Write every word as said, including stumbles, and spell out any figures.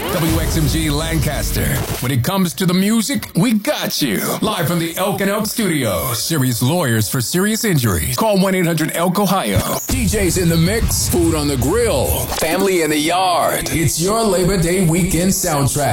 W X M G Lancaster. When it comes to the music, we got you. Live from the Elk and Elk Studios. Serious lawyers for serious injuries. Call one eight hundred elk ohio. D Js in the mix. Food on the grill. Family in the yard. It's your Labor Day weekend soundtrack.